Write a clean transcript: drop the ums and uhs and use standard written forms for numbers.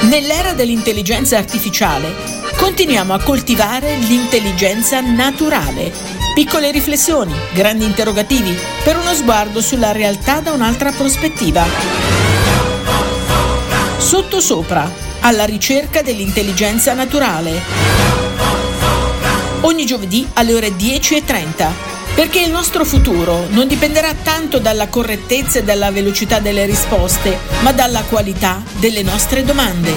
Nell'era dell'intelligenza artificiale, continuiamo a coltivare l'intelligenza naturale. Piccole riflessioni, grandi interrogativi, per uno sguardo sulla realtà da un'altra prospettiva. Sottosopra, alla ricerca dell'intelligenza naturale. Ogni giovedì alle ore 10:30. Perché il nostro futuro non dipenderà tanto dalla correttezza e dalla velocità delle risposte, ma dalla qualità delle nostre domande.